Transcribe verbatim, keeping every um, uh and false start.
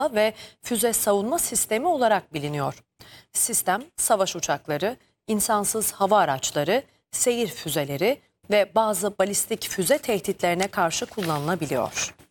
ve füze savunma sistemi olarak biliniyor. Sistem, savaş uçakları, insansız hava araçları, seyir füzeleri ve bazı balistik füze tehditlerine karşı kullanılabiliyor.